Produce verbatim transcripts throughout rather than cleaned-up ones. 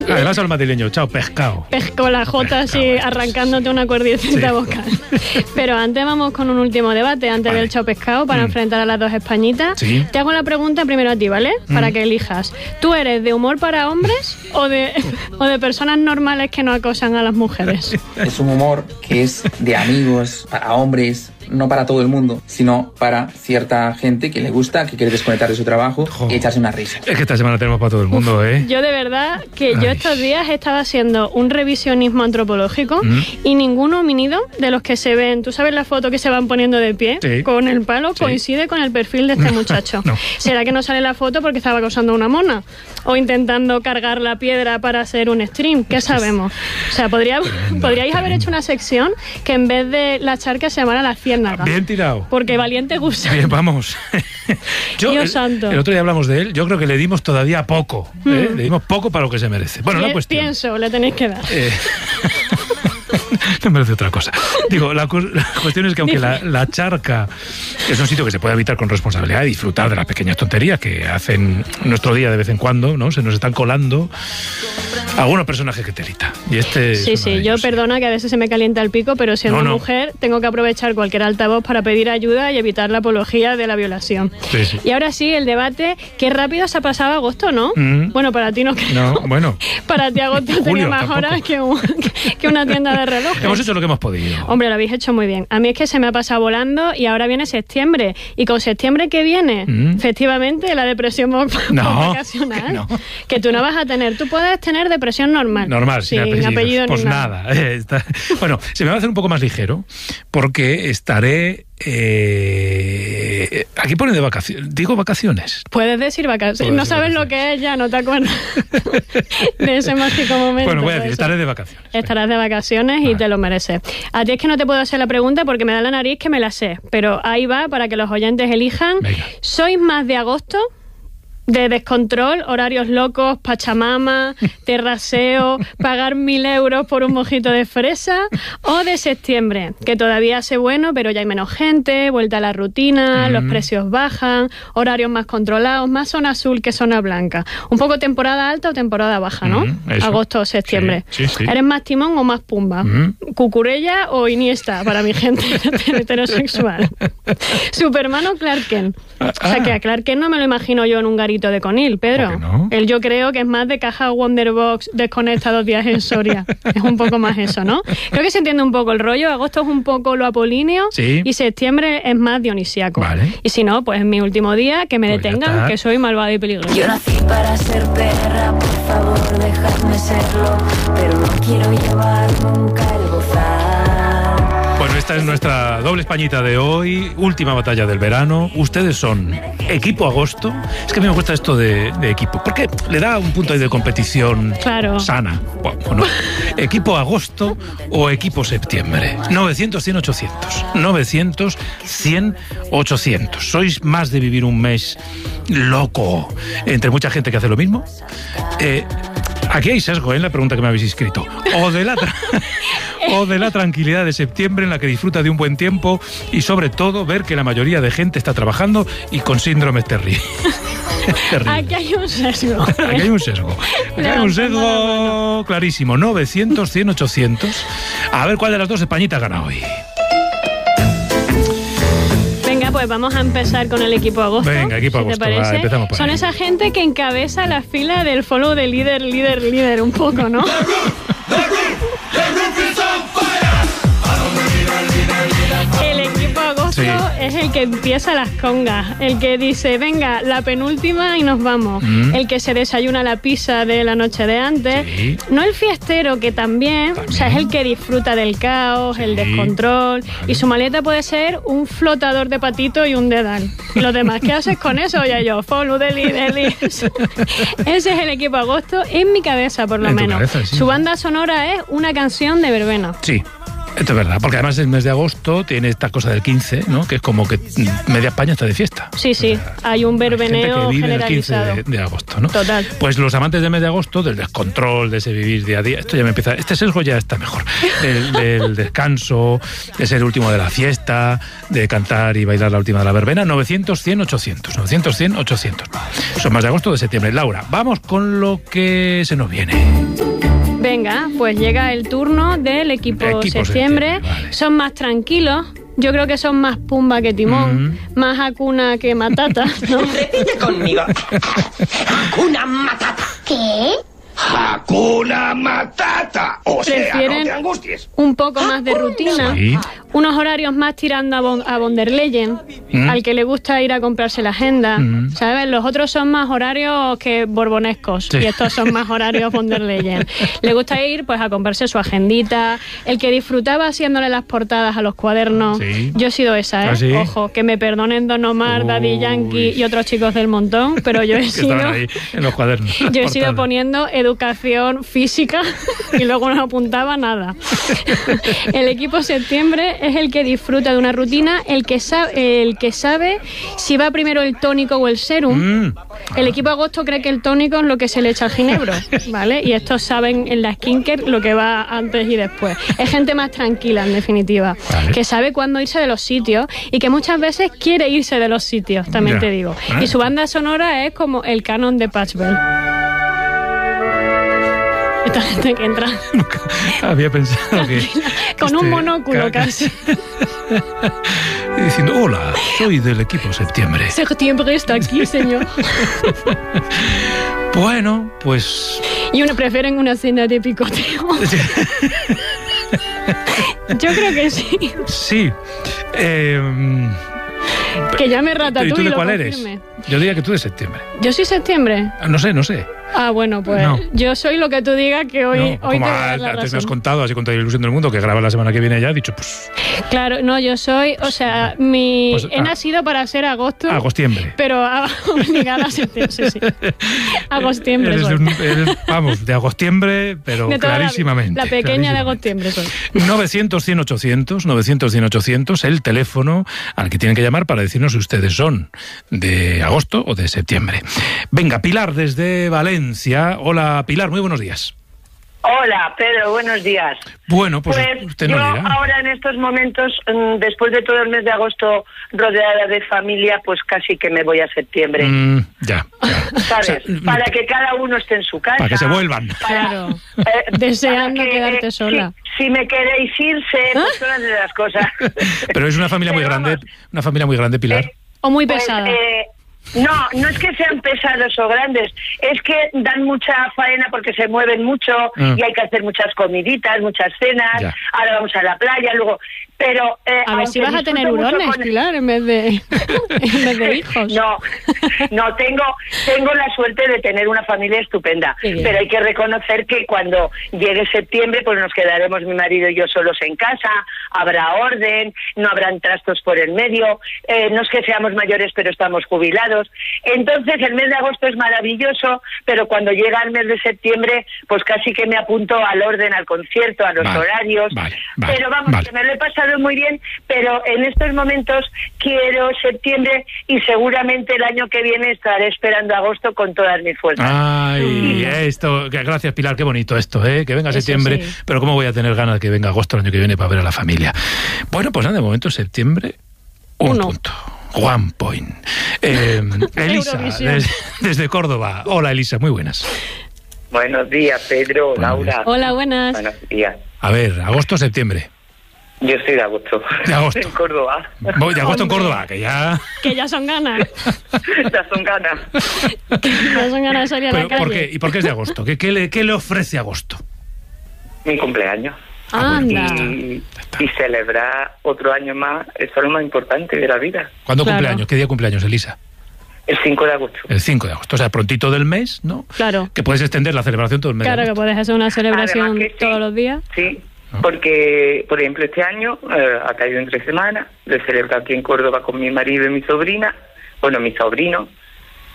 Además al madrileño, chao, pescado. Pesco la J así, pescado, arrancándote una cuerdecita sí. vocal. Pero antes vamos con un último debate, antes vale. del chao pescado, para mm. enfrentar a las dos españitas. Sí. Te hago la pregunta primero a ti, ¿vale? Mm. Para que elijas. ¿Tú eres de humor para hombres o de, o de personas normales que no acosan a las mujeres? Es un humor que es de amigos, para hombres, no para todo el mundo, sino para cierta gente que le gusta, que quiere desconectar de su trabajo jo. y echarse una risa. Es que esta semana tenemos para todo el mundo, Uf, ¿eh? Yo de verdad que Ay. yo estos días estaba haciendo un revisionismo antropológico ¿Mm? y ningún homínido de los que se ven, tú sabes la foto que se van poniendo de pie sí. con el palo, sí. coincide con el perfil de este muchacho. no. ¿Será que no sale la foto porque estaba acosando a una mona? ¿O intentando cargar la piedra para hacer un stream? ¿Qué sabemos? O sea, podría, podríais haber hecho una sección que en vez de la charca se llamara la ciénaga. Bien tirado. Porque valiente gusta. Bien, vamos. Yo, Dios el, santo. El otro día hablamos de él, yo creo que le dimos todavía poco. ¿eh? Mm. Le dimos poco para lo que se merece. Bueno, Pi- la cuestión. Pienso, le tenéis que dar. Eh, no merece otra cosa. Digo, la, la cuestión es que aunque la, la charca es un sitio que se puede habitar con responsabilidad y disfrutar de las pequeñas tonterías que hacen nuestro día de vez en cuando, ¿no? Se nos están colando algunos personajes que telita. Y este sí, sí, ellos, yo sí. perdona que a veces se me calienta el pico, pero siendo no, no. mujer tengo que aprovechar cualquier altavoz para pedir ayuda y evitar la apología de la violación. Sí, sí. Y ahora sí, el debate, qué rápido se ha pasado agosto, ¿no? Mm. Bueno, para ti no creo. No, bueno. Para ti agosto Julio, tenía más tampoco. horas que, un, que una tienda de relojes. Hemos hecho lo que hemos podido. Hombre, lo habéis hecho muy bien. A mí es que se me ha pasado volando y ahora viene septiembre. Y con septiembre que viene, mm. efectivamente, la depresión no, vacacional. Que, no. que tú no vas a tener. Tú puedes tener depresión normal. Normal, sin, sin apellido. apellido pues ni nada. nada. Eh, está... Bueno, se me va a hacer un poco más ligero porque estaré... Eh... Aquí pone de vacaciones. ¿Digo vacaciones? Puedes decir vacaciones. No sabes vacaciones. Lo que es ya, no te acuerdas de ese mágico momento. Bueno, voy a decir, estaré de vacaciones. Estarás de vacaciones vale. y te lo mereces. A ti es que no te puedo hacer la pregunta porque me da la nariz que me la sé. Pero ahí va para que los oyentes elijan. Venga. ¿Sois más de agosto? De descontrol, horarios locos, pachamama, terraseo, pagar mil euros por un mojito de fresa, o de septiembre, que todavía hace bueno, pero ya hay menos gente, vuelta a la rutina, mm. los precios bajan, horarios más controlados, más zona azul que zona blanca. Un poco temporada alta o temporada baja, ¿no? Mm, agosto o septiembre. Sí, sí, sí. ¿Eres más timón o más pumba? Mm. ¿Cucurella o Iniesta para mi gente heterosexual? ¿Superman o Clark Kent? Ah. O sea, que a Clark Kent no me lo imagino yo en un garito de Conil, Pedro. No? Él yo creo que es más de caja Wonderbox desconecta dos días en Soria. Es un poco más eso, ¿no? Creo que se entiende un poco el rollo. Agosto es un poco lo apolíneo ¿Sí? y septiembre es más dionisíaco. Vale. Y si no, pues en mi último día que me pues detengan, que soy malvada y peligrosa. Yo nací para ser perra, por favor, dejadme serlo, pero no quiero llevar nunca el gozar. Bueno, esta es nuestra doble españita de hoy, última batalla del verano. Ustedes son equipo agosto. Es que a mí me gusta esto de, de equipo, porque le da un punto ahí de competición claro. sana. Bueno, equipo agosto o equipo septiembre. novecientos, cien, ochocientos. novecientos, cien, ochocientos. ¿Sois más de vivir un mes loco entre mucha gente que hace lo mismo? Eh... Aquí hay sesgo, ¿eh? En la pregunta que me habéis escrito. O de, la tra- o de la tranquilidad de septiembre en la que disfruta de un buen tiempo y sobre todo ver que la mayoría de gente está trabajando y con síndromes terribles. Aquí hay un sesgo. ¿eh? Aquí hay un sesgo. Aquí hay un sesgo clarísimo. novecientos, cien, ochocientos. A ver cuál de las dos españitas gana hoy. Pues vamos a empezar con el equipo agosto. Venga, equipo si agosto, te parece. Va, empezamos por Son ahí. Esa gente que encabeza la fila del follow de líder, líder, líder, un poco, ¿no? El equipo agosto sí. es el que empieza las congas, el que dice, venga, la penúltima y nos vamos. Mm. El que se desayuna la pizza de la noche de antes. Sí. No el fiestero, que también, también, o sea, es el que disfruta del caos, sí. el descontrol. Vale. Y su maleta puede ser un flotador de patito y un dedal. Y los demás, ¿qué haces con eso? Oye, yo, follow, deli, deli. Ese es el equipo agosto, en mi cabeza, por lo en menos. Cabeza, sí. Su banda sonora es una canción de verbena. Sí. Esto es verdad, porque además el mes de agosto tiene esta cosa del quince, ¿no? Que es como que media España está de fiesta. Sí, sí, hay un verbeneo que vive generalizado. El quince de, de agosto, ¿no? Total. Pues los amantes del mes de agosto, del descontrol, de ese vivir día a día, esto ya me empieza, este sesgo ya está mejor. Del, del descanso, de ser el último de la fiesta, de cantar y bailar la última de la verbena, novecientos, cien, ochocientos. novecientos, cien, ochocientos. Son más de agosto o de septiembre. Laura, vamos con lo que se nos viene. Venga, pues llega el turno del equipo, equipo septiembre. septiembre vale. Son más tranquilos. Yo creo que son más Pumba que Timón, mm. más Hakuna que Matata, ¿no? Repite conmigo. Hakuna Matata. ¿Qué? Hakuna Matata. O sea, no te angusties. Un poco más de rutina, sí. unos horarios más tirando a, bon, a von der Leyen, mm. al que le gusta ir a comprarse la agenda, mm. ¿sabes? Los otros son más horarios que borbonescos, sí. y estos son más horarios von der Leyen. Le gusta ir pues a comprarse su agendita, el que disfrutaba haciéndole las portadas a los cuadernos. Sí. Yo he sido esa, ¿eh? ¿Ah, sí? Ojo, que me perdonen Don Omar, Uy. Daddy Yankee y otros chicos del montón, pero yo he sido... ahí en los cuadernos. Yo he sido poniendo educación física y luego no apuntaba nada. El equipo septiembre es el que disfruta de una rutina, el que sabe, el que sabe si va primero el tónico o el serum. Mm. El equipo agosto cree que el tónico es lo que se le echa al ginebro, ¿vale? Y estos saben en la skincare lo que va antes y después. Es gente más tranquila, en definitiva, vale. que sabe cuándo irse de los sitios y que muchas veces quiere irse de los sitios, también ya. te digo. ¿Eh? Y su banda sonora es como el canon de Patchwell. Esta gente que entra. Nunca había pensado que. Con este, un monóculo casi. Y diciendo, hola, soy del equipo septiembre. Septiembre está aquí, señor. Bueno, pues. Y uno prefieren una cena de picoteo. Yo creo que sí. Sí. Eh, que llame Ratatouille. ¿Y tú de cuál confirme. eres? Yo diría que tú de septiembre. ¿Yo soy septiembre? No sé, no sé. Ah, bueno, pues no. yo soy lo que tú digas que hoy, no, hoy como te voy a dar la antes razón. Me has contado, así con toda la ilusión del mundo, que graba la semana que viene ya, he dicho, pues... Claro, no, yo soy, o sea, mi pues, he ah, nacido para ser agosto. Agostiembre. Pero obligada a septiembre, sí, sí. Agostiembre eres soy. De un, eres, vamos, de agostiembre, pero de clarísimamente. La, la pequeña de agostiembre soy. novecientos, cien, ochocientos, novecientos, cien, ochocientos, el teléfono al que tienen que llamar para decirnos si ustedes son de agosto o de septiembre. Venga, Pilar, desde Valencia. Hola, Pilar, muy buenos días. Hola, Pedro, buenos días. Bueno, pues, pues usted yo no dirá. Ahora en estos momentos, después de todo el mes de agosto rodeada de familia, pues casi que me voy a septiembre. Mm, ya, ya. ¿Sabes? O sea, para que cada uno esté en su casa. Para que se vuelvan. Para, claro. eh, Deseando que, quedarte eh, sola. Si, si me queréis irse, pues son de las cosas. Pero es una familia muy grande, una familia muy grande, Pilar. Eh, o muy pues, pesada. Eh, No, no es que sean pesados o grandes, es que dan mucha faena porque se mueven mucho mm. y hay que hacer muchas comiditas, muchas cenas, ya. Ahora vamos a la playa, luego... Pero, eh, a ver si vas a tener hurones, con... Pilar, en vez de, en vez de hijos. No, no, tengo tengo la suerte de tener una familia estupenda, pero hay que reconocer que cuando llegue septiembre pues nos quedaremos mi marido y yo solos en casa, habrá orden, no habrán trastos por el medio, eh, no es que seamos mayores pero estamos jubilados. Entonces el mes de agosto es maravilloso, pero cuando llega el mes de septiembre pues casi que me apunto al orden, al concierto, a los vale, horarios, vale, vale, pero vamos, vale. que me lo he pasado muy bien, pero en estos momentos quiero septiembre y seguramente el año que viene estaré esperando agosto con todas mis fuerzas. Ay, esto, gracias Pilar, qué bonito esto, ¿eh? Que venga Eso septiembre, sí. Pero cómo voy a tener ganas de que venga agosto el año que viene para ver a la familia. Bueno, pues nada, de momento septiembre, un Uno. punto. One point. Eh, Elisa, desde, desde Córdoba. Hola Elisa, muy buenas. Buenos días, Pedro, Buenos Laura. días. Hola, buenas. Buenos días. A ver, agosto o septiembre. Yo soy de agosto. De agosto. En Córdoba. Voy de agosto en Córdoba, que ya... Que ya son ganas. Ya son ganas. Ya son ganas de salir a la calle. ¿Por qué? ¿Y por qué es de agosto? ¿Qué, qué, le, qué le ofrece agosto? Mi cumpleaños. Ah, Anda. Y, y celebrar otro año más, eso es lo más importante de la vida. ¿Cuándo claro. cumpleaños? ¿Qué día cumpleaños, Elisa? El cinco de agosto. El cinco de agosto, o sea, prontito del mes, ¿no? Claro. Que puedes extender la celebración todo el mes. Claro, que puedes hacer una celebración sí, todos los días. Sí, porque, por ejemplo, este año eh, ha caído entre semanas, lo he celebrado aquí en Córdoba con mi marido y mi sobrina, bueno, mi sobrino,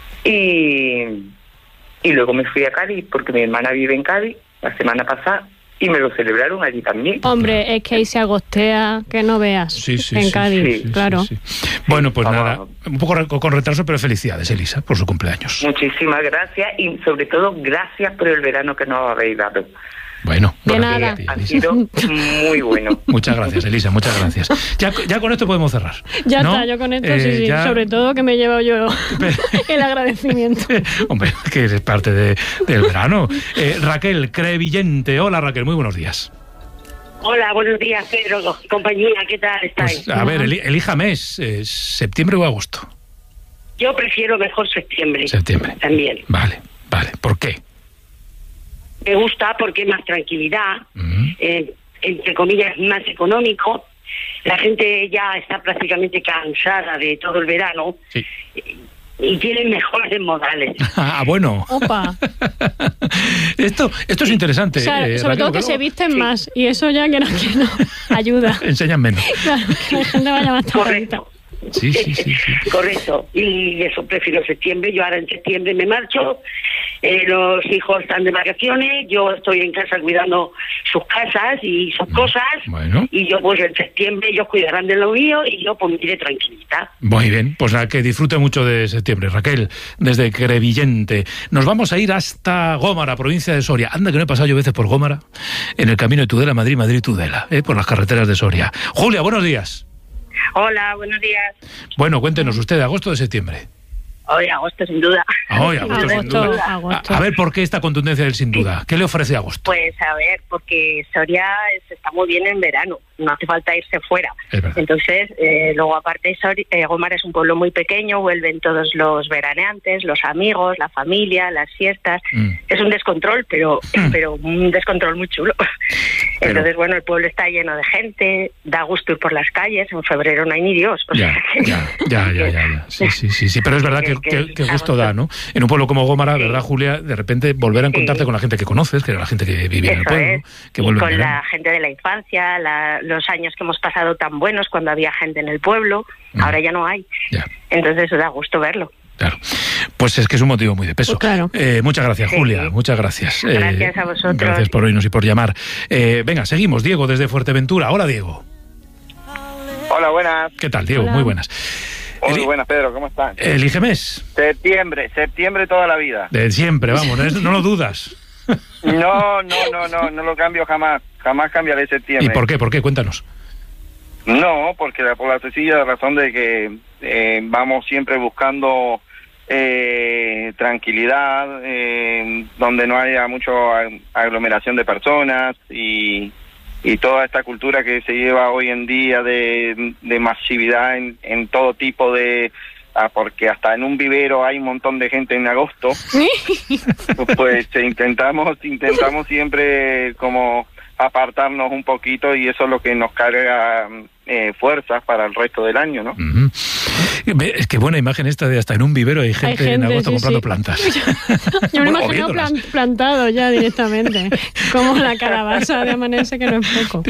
y, y luego me fui a Cádiz, porque mi hermana vive en Cádiz, la semana pasada, y me lo celebraron allí también. Hombre, es que ahí se agostea, que no veas, sí, sí, en sí, Cádiz, sí, claro. Sí, sí. Bueno, pues Vamos. nada, un poco re- con retraso, pero felicidades, Elisa, por su cumpleaños. Muchísimas gracias y sobre todo gracias por el verano que nos habéis dado. Bueno, De bueno, nada. ti, Ha Elisa. sido muy bueno. Muchas gracias, Elisa, muchas gracias. Ya, ya con esto podemos cerrar. Ya ¿no? está, yo con esto Eh, sí, sí, ya- sobre todo que me he llevado yo el agradecimiento. Hombre, que es parte de, del verano. Eh, Raquel Crevillente, hola Raquel, muy buenos días. Hola, buenos días, Pedro, compañía, ¿qué tal estáis? Pues, a ver, eli- elija mes, eh, septiembre o agosto. Yo prefiero mejor septiembre. Septiembre. También. Vale, vale. ¿Por qué? Me gusta porque hay más tranquilidad, Mm. eh, entre comillas, más económico. La gente ya está prácticamente cansada de todo el verano Sí. y tienen mejores modales. Ah, bueno. Opa. Esto, esto es interesante. O sea, eh, sobre Raquel, todo que porque se luego visten más y eso ya que no, que no ayuda. enseñan menos. Claro, que la gente vaya más tapadita. Correcto. Sí, sí, sí, sí. Correcto. Y eso prefiero septiembre. Yo ahora en septiembre me marcho. Eh, los hijos están de vacaciones. Yo estoy en casa cuidando sus casas y sus cosas. Bueno. Y yo pues en septiembre ellos cuidarán de lo mío y yo pues me iré tranquilita. Muy bien, pues nada, que disfrute mucho de septiembre. Raquel, desde Crevillente. Nos vamos a ir hasta Gómara, provincia de Soria. Anda, que no he pasado yo veces por Gómara, en el camino de Tudela, Madrid, Madrid-Tudela, ¿eh? Por las carreteras de Soria. Julia, buenos días. Hola, buenos días. Bueno, cuéntenos usted, agosto de septiembre. Hoy, agosto, sin duda. Hoy, agosto, sin Agosto, duda. agosto. A, a ver, ¿por qué esta contundencia del sin duda? ¿Qué le ofrece agosto? Pues a ver, porque Soria es- está muy bien en verano, no hace falta irse fuera. Es verdad. Entonces, eh, luego aparte, Soria, eh, Gómara es un pueblo muy pequeño, vuelven todos los veraneantes, los amigos, la familia, las fiestas. Mm. Es un descontrol, pero, pero un descontrol muy chulo. Pero- Entonces, bueno, el pueblo está lleno de gente, da gusto ir por las calles, en febrero no hay ni Dios. O Ya, sea que- ya, ya, ya, ya, ya. Sí, sí, sí, sí. Pero es verdad que, que, que gusto da, ¿no? En un pueblo como Gómara, ¿verdad, Julia? De repente volver a encontrarte Sí. con la gente que conoces, que era la gente que vivía en el Eso pueblo, es. que Y vuelve en con verano. la gente de la infancia, la- los años que hemos pasado tan buenos cuando había gente en el pueblo, Mm. ahora ya no hay. Ya, Entonces da gusto verlo. claro. Pues es que es un motivo muy de peso. Pues claro. Eh, muchas gracias, Sí. Julia. Muchas gracias. Eh, Gracias a vosotros. Gracias por oírnos y por llamar. Eh, venga, seguimos. Diego, desde Fuerteventura. Hola, Diego. Hola, buenas. ¿Qué tal, Diego? Hola. Muy buenas. Muy Eli- buenas, Pedro, ¿cómo están? Elige mes. Septiembre, septiembre toda la vida. De siempre, vamos, no, no lo dudas. No, no, no, no, no lo cambio jamás. Jamás cambiaré septiembre. ¿Y por qué? ¿Por qué? Cuéntanos. No, porque la, por la sencilla razón de que eh, vamos siempre buscando eh, tranquilidad, eh, donde no haya mucha aglomeración de personas y, y toda esta cultura que se lleva hoy en día de, de masividad en, en todo tipo de... Ah, porque hasta en un vivero hay un montón de gente en agosto, pues eh, intentamos intentamos siempre como apartarnos un poquito y eso es lo que nos carga eh, fuerzas para el resto del año, ¿no? Ujú. Ve, Es que buena imagen esta de hasta en un vivero hay gente, Hay en gente, agosto sí, comprando sí. plantas. Yo me Bueno, o imagino viéndolas. plan- plantado ya directamente, como la calabaza de Amanece, que no es poco.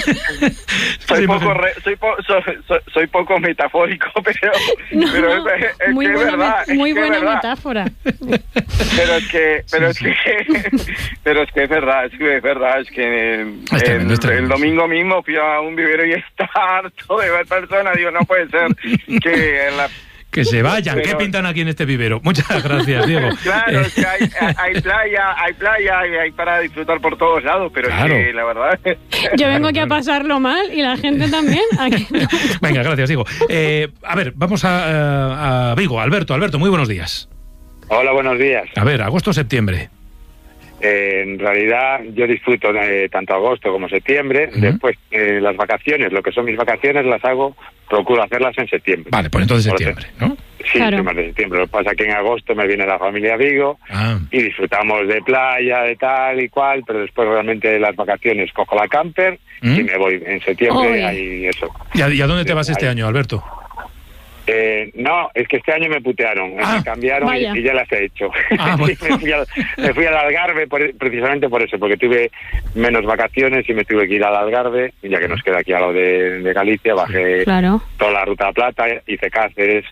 Soy Sí, poco imagen. re- soy, po- soy, soy- soy poco metafórico, pero, No, pero es, es muy que es buena, verdad, met- es muy que es buena verdad. metáfora. Pero es que, pero Sí, es que, pero es que es verdad, es que es verdad, es que eh, Es tremendo, el, es tremendo, el domingo mismo fui a un vivero y está harto de ver personas, digo, no puede ser que en la... Que se vayan. ¿Qué Pero- pintan aquí en este vivero? Muchas gracias, Diego. Claro, Eh, es que hay, hay playa, hay playa y hay para disfrutar por todos lados, pero Claro. es que la verdad... Yo vengo aquí a pasarlo mal y la gente también. Aquí. Venga, gracias, Diego. Eh, a ver, vamos a, a Vigo. Alberto, Alberto, muy buenos días. Hola, buenos días. A ver, agosto o septiembre. Eh, en realidad yo disfruto de tanto agosto como septiembre. Ujú. Después, eh, las vacaciones, lo que son mis vacaciones, las hago, procuro hacerlas en septiembre. Vale, pues entonces Por septiembre, ¿no? Sí, Claro. sí, más de septiembre. Lo que pasa es que en agosto me viene la familia a Vigo Ah, y disfrutamos de playa, de tal y cual, pero después realmente de las vacaciones cojo la camper ¿Mm? y me voy en septiembre. Oye. Ahí eso. ¿Y a, y a dónde te vas este Ahí. año, Alberto? Eh, no, es que este año me putearon, Ah, me cambiaron y, vaya. y ya las he hecho. Ah, bueno. me, fui al, me fui al Algarve por- precisamente por eso, porque tuve menos vacaciones y me tuve que ir al Algarve, y ya que nos queda aquí a lo de, de Galicia, bajé Claro. toda la Ruta Plata, hice Cáceres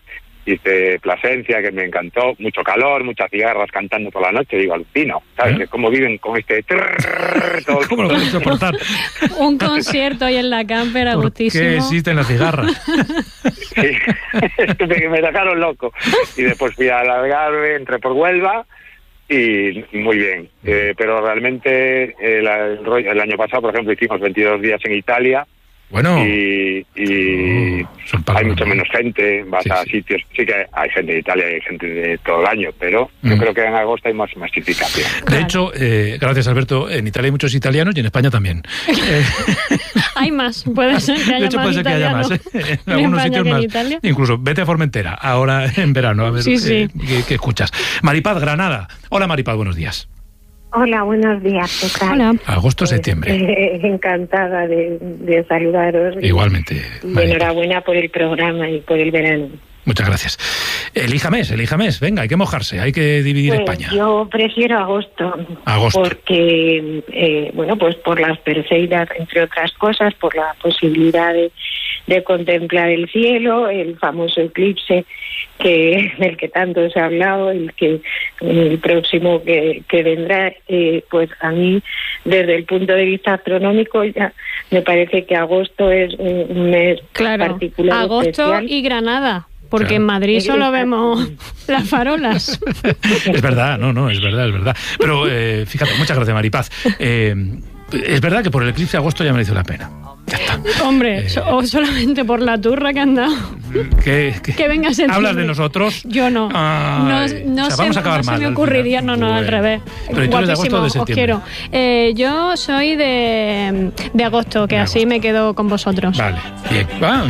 hice Plasencia, que me encantó, mucho calor, muchas cigarras cantando por la noche, digo, alucino, ¿sabes? ¿Eh? Cómo viven con este... Trrr, todo ¿Cómo lo puedes soportar? Un concierto ahí en la camper, a gustísimo. ¿Qué existen las cigarras? Sí, me, me dejaron loco. Y después fui al Algarve, entré por Huelva, y muy bien. Eh, pero realmente el, el, el año pasado, por ejemplo, hicimos veintidós días en Italia. Bueno. Y, y oh, hay mucho menos gente, vas sí, a sí. sitios, sí que hay gente de Italia y hay gente de todo el año, pero mm. yo creo que en agosto hay más masificación. De hecho, eh, gracias Alberto, en Italia hay muchos italianos y en España también. eh. Hay más, puede ser que haya de hecho, más puede ser que haya más, ¿eh? En algunos sitios más. Italia. Incluso vete a Formentera, ahora en verano, a ver sí, qué, sí. Qué, qué escuchas. Maripaz, Granada. Hola Maripaz, buenos días. Hola, buenos días, ¿qué tal? Hola. Agosto, septiembre. Eh, encantada de, de saludaros. Igualmente. Y enhorabuena por el programa y por el verano. Muchas gracias. Elija mes, elija mes. Venga, hay que mojarse, hay que dividir pues España. Yo prefiero agosto. Agosto. Porque, eh, bueno, pues por las Perseidas, entre otras cosas, por la posibilidad de, de contemplar el cielo, el famoso eclipse que del que tanto se ha hablado, el que el próximo que, que vendrá, eh, pues a mí, desde el punto de vista astronómico, ya me parece que agosto es un mes claro, particular. Agosto especial. Y Granada. Porque claro. En Madrid Sí, solo exacto. vemos las farolas. Es verdad, no, no, es verdad, es verdad. Pero eh, fíjate, muchas gracias, Maripaz. Eh, es verdad que por el eclipse de agosto ya mereció la pena. Ya está. Hombre, Eh, so- o solamente por la turra que han dado. que, que, Que venga septiembre. ¿Hablas de nosotros? Yo no. Ay, no no, o sea, se, vamos a acabar no se mal me al ocurriría, final. no, no, al Bueno. revés. Pero tú eres de agosto o de Guapísimo, os septiembre. quiero. Eh, yo soy de, de agosto, que De así me quedo con vosotros. Vale, bien. Ah,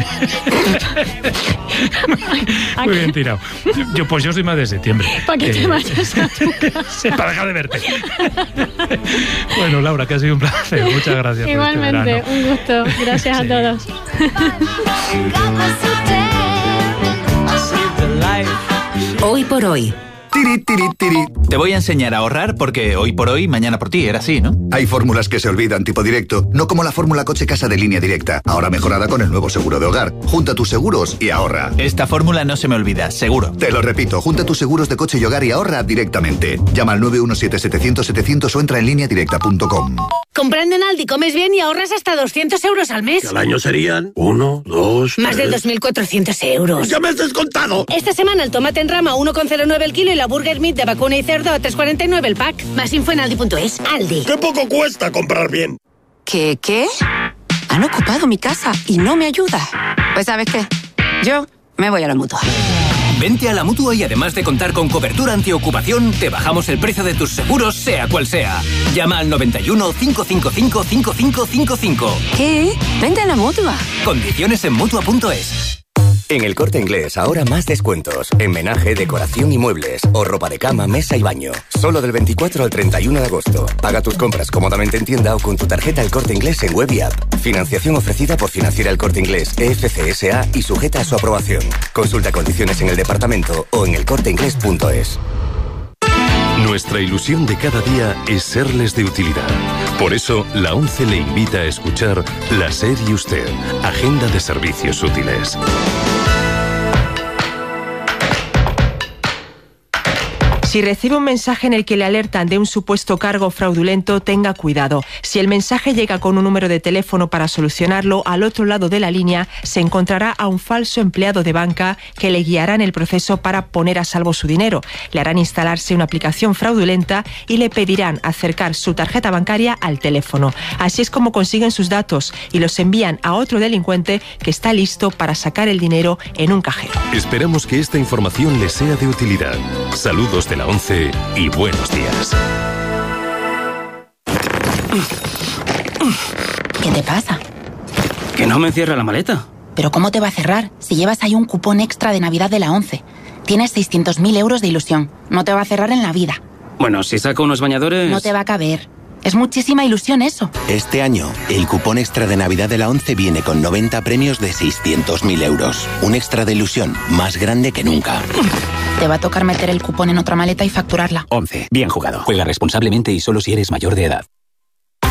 muy bien tirado. Yo, pues yo soy más de septiembre. ¿Para qué Eh, te vayas a tu casa? Para dejar de verte. Bueno, Laura, que ha sido un placer. Muchas gracias. por este Igualmente, verano. un gusto. Gracias Sí. a todos. Hoy por hoy. Tiri, tiri, tiri. Te voy a enseñar a ahorrar porque hoy por hoy, mañana por ti, era así, ¿no? Hay fórmulas que se olvidan, tipo directo, no como la fórmula coche casa de Línea Directa, ahora mejorada con el nuevo seguro de hogar. Junta tus seguros y ahorra. Esta fórmula no se me olvida, seguro. Te lo repito, junta tus seguros de coche y hogar y ahorra directamente. Llama al nueve uno siete setecientos setecientos o entra en línea directa punto com. Comprando en Aldi comes bien y ahorras hasta doscientos euros al mes. Al año serían uno, dos, Más de tres. dos mil cuatrocientos euros. ¡Ya me has descontado! Esta semana el tomate en rama a uno coma cero nueve el kilo y la burger meat de vacuna y cerdo a tres coma cuarenta y nueve el pack. Más info en aldi punto es. Aldi. ¡Qué poco cuesta comprar bien! ¿Qué, qué? Han ocupado mi casa y no me ayuda. Pues ¿sabes qué? Yo me voy a la Mutua. Vente a la Mutua y además de contar con cobertura antiocupación, te bajamos el precio de tus seguros, sea cual sea. Llama al noventa y uno, cinco cinco cinco, cinco cinco cinco cinco. ¿Qué? Vente a la Mutua. Condiciones en Mutua punto es. En El Corte Inglés ahora más descuentos. En menaje, decoración y muebles. O ropa de cama, mesa y baño. Solo del veinticuatro al treinta y uno de agosto. Paga tus compras cómodamente en tienda o con tu tarjeta El Corte Inglés en web y app. Financiación ofrecida por Financiera El Corte Inglés, E F C S A y sujeta a su aprobación. Consulta condiciones en el departamento o en el corte inglés punto es. Nuestra ilusión de cada día es serles de utilidad. Por eso, la ONCE le invita a escuchar La SER y Usted, Agenda de Servicios Útiles. Si recibe un mensaje en el que le alertan de un supuesto cargo fraudulento, tenga cuidado. Si el mensaje llega con un número de teléfono para solucionarlo, al otro lado de la línea se encontrará a un falso empleado de banca que le guiará en el proceso para poner a salvo su dinero. Le harán instalarse una aplicación fraudulenta y le pedirán acercar su tarjeta bancaria al teléfono. Así es como consiguen sus datos y los envían a otro delincuente que está listo para sacar el dinero en un cajero. Esperamos que esta información les sea de utilidad. Saludos de la ONCE y buenos días. ¿Qué te pasa? Que no me cierra la maleta. ¿Pero cómo te va a cerrar si llevas ahí un cupón extra de Navidad de la ONCE? Tienes seiscientos mil euros de ilusión. No te va a cerrar en la vida. Bueno, si saco unos bañadores... No te va a caber. Es muchísima ilusión eso. Este año, el cupón extra de Navidad de la ONCE viene con noventa premios de seiscientos mil euros. Un extra de ilusión más grande que nunca. Te va a tocar meter el cupón en otra maleta y facturarla. ONCE. Bien jugado. Juega responsablemente y solo si eres mayor de edad.